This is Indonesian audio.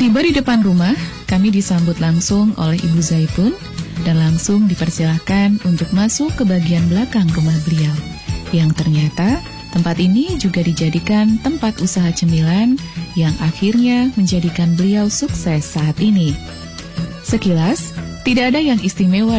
Tiba di depan rumah, kami disambut langsung oleh Ibu Zaitun dan langsung dipersilahkan untuk masuk ke bagian belakang rumah beliau. Yang ternyata tempat ini juga dijadikan tempat usaha cemilan yang akhirnya menjadikan beliau sukses saat ini. Sekilas, tidak ada yang istimewa